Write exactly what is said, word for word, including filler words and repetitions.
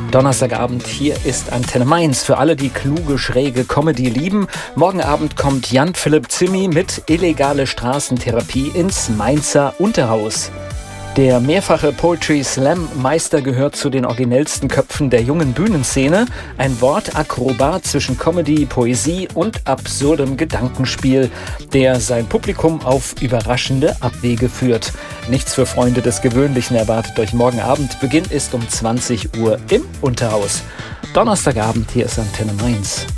Donnerstagabend, hier ist Antenne Mainz für alle, die kluge, schräge Comedy lieben. Morgen Abend kommt Jan-Philipp Zimmy mit Illegale Straßentherapie ins Mainzer Unterhaus. Der mehrfache Poetry Slam Meister gehört zu den originellsten Köpfen der jungen Bühnenszene. Ein Wortakrobat zwischen Comedy, Poesie und absurdem Gedankenspiel, der sein Publikum auf überraschende Abwege führt. Nichts für Freunde des Gewöhnlichen erwartet euch morgen Abend. Beginn ist um zwanzig Uhr im Unterhaus. Donnerstagabend, hier ist Antenne Mainz.